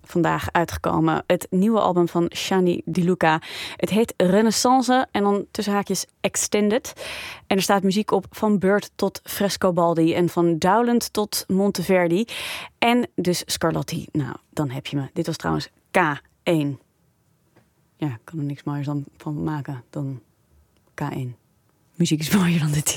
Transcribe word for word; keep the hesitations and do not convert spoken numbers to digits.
vandaag uitgekomen. Het nieuwe album van Shani Di Luca. Het heet Renaissance en dan tussen haakjes Extended. En er staat muziek op van Bird tot Frescobaldi en van Dowland tot Monteverdi. En dus Scarlatti. Nou, dan heb je me. Dit was trouwens K één. Ja, ik kan er niks mooiers dan van maken dan K één. Muziek is mooier dan de titel.